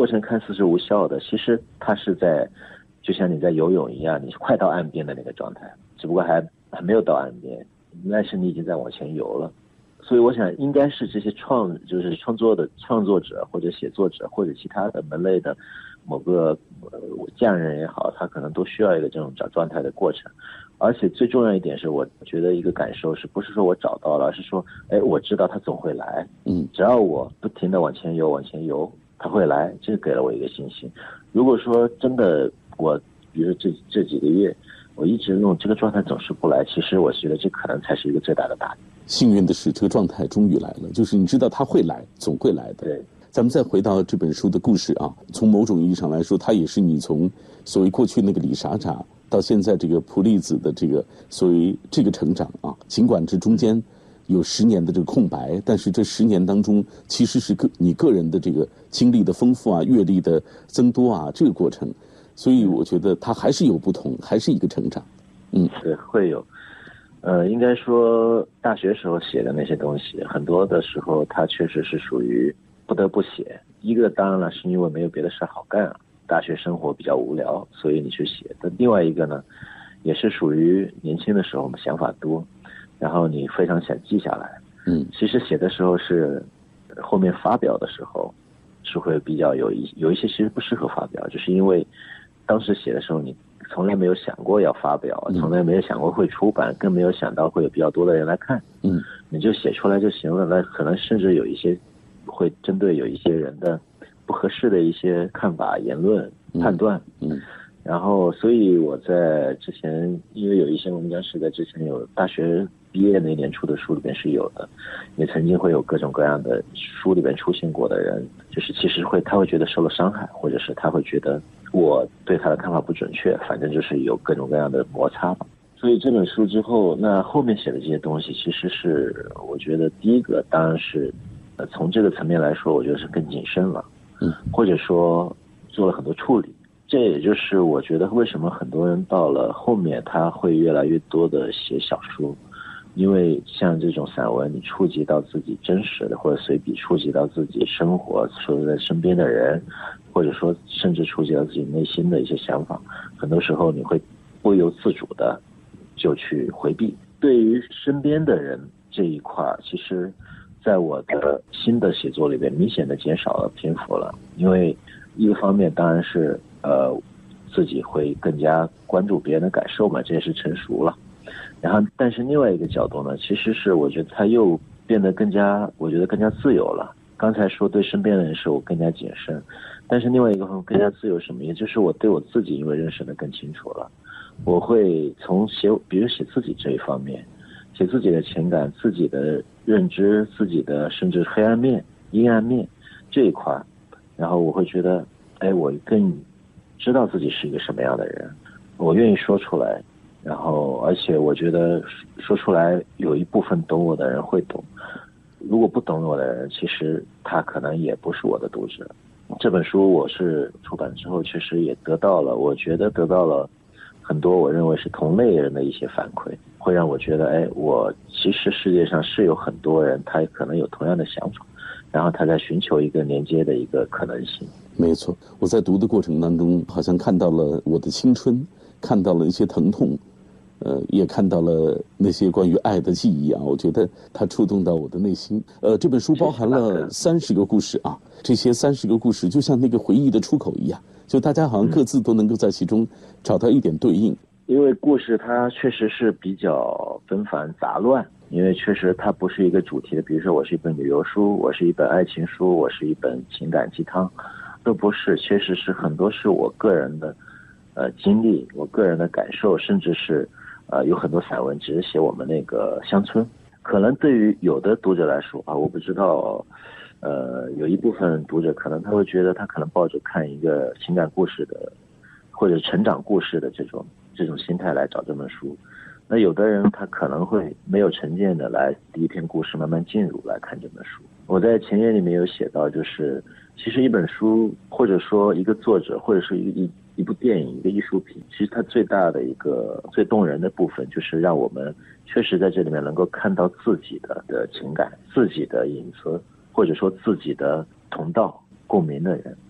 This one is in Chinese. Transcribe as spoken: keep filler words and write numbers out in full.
程看似是无效的，其实它是在就像你在游泳一样，你快到岸边的那个状态，只不过还还没有到岸边，但是你已经在往前游了。所以我想应该是这些创就是创作的创作者或者写作者或者其他的门类的某个呃匠人也好，他可能都需要一个这种找状态的过程。而且最重要一点是，我觉得一个感受是不是说我找到了，而是说哎，我知道他总会来， 嗯， 只要我不停的往前游往前游，他会来，这给了我一个信心。如果说真的我比如说这这几个月我一直用这个状态总是不来，其实我觉得这可能才是一个最大的打击。 幸运的是这个状态终于来了，就是你知道他会来，总会来的。 对， 咱们再回到这本书的故事啊，从某种意义上来说，它也是你从所谓过去那个李傻傻到现在这个普利子的这个所谓这个成长啊，尽管这中间有十年的这个空白，但是这十年当中其实是个你个人的这个经历的丰富啊，阅历的增多啊，这个过程，所以我觉得它还是有不同，还是一个成长。嗯， 对，会有。呃，应该说大学时候写的那些东西，很多的时候它确实是属于不得不写。一个当然了是因为没有别的事好干，大学生活比较无聊，所以你去写。但另外一个呢，也是属于年轻的时候我们想法多，然后你非常想记下来。 嗯， 其实写的时候是后面发表的时候是会比较有一有一些其实不适合发表，就是因为当时写的时候你从来没有想过要发表，从来没有想过会出版，更没有想到会有比较多的人来看。 嗯， 你就写出来就行了。那可能甚至有一些会针对有一些人的不合适的一些看法、言论、判断。 嗯，嗯然后所以我在之前，因为有一些文章是在之前有大学毕业那年出的书里边是有的，也曾经会有各种各样的书里边出现过的人，就是其实会他会觉得受了伤害，或者是他会觉得我对他的看法不准确，反正就是有各种各样的摩擦吧。所以这本书之后，那后面写的这些东西，其实是我觉得第一个当然是，呃，从这个层面来说，我觉得是更谨慎了， 嗯， 或者说做了很多处理。这也就是我觉得为什么很多人到了后面他会越来越多的写小说，因为像这种散文，你触及到自己真实的，或者随笔触及到自己生活所在身边的人，或者说甚至触及到自己内心的一些想法，很多时候你会不由自主的就去回避。对于身边的人这一块，其实在我的新的写作里边明显的减少了篇幅了，因为一个方面当然是呃自己会更加关注别人的感受嘛，这也是成熟了。然后但是另外一个角度呢，其实是我觉得他又变得更加我觉得更加自由了。刚才说对身边的人是我更加谨慎，但是另外一个方面更加自由什么，也就是我对我自己因为认识的更清楚了，我会从写比如写自己这一方面，写自己的情感、自己的认知、自己的甚至黑暗面、阴暗面这一块，然后我会觉得哎，我更知道自己是一个什么样的人，我愿意说出来，然后而且我觉得说出来有一部分懂我的人会懂，如果不懂我的人，其实他可能也不是我的读者。这本书我是出版之后确实也得到了，我觉得得到了很多我认为是同类人的一些反馈，会让我觉得哎，我其实世界上是有很多人他可能有同样的想法，然后他在寻求一个连接的一个可能性。 没错，我在读的过程当中好像看到了我的青春，看到了一些疼痛，呃，也看到了那些关于爱的记忆啊，我觉得它触动到我的内心。呃，这本书包含了三十个故事啊，这些三十个故事就像那个回忆的出口一样，就大家好像各自都能够在其中找到一点对应。 因为故事它确实是比较纷繁杂乱，因为确实它不是一个主题的，比如说我是一本旅游书，我是一本爱情书，我是一本情感鸡汤，都不是，确实是很多是我个人的呃经历，我个人的感受，甚至是呃有很多散文只是写我们那个乡村，可能对于有的读者来说啊，我不知道，呃有一部分读者可能他会觉得他可能抱着看一个情感故事的或者成长故事的这种这种心态来找这本书，那有的人他可能会没有成见的来第一篇故事慢慢进入来看这本书。我在前言里面有写到，就是其实一本书或者说一个作者或者说一一一部电影一个艺术品，其实它最大的一个最动人的部分就是让我们确实在这里面能够看到自己的的情感，自己的影子，或者说自己的同道共鸣的人。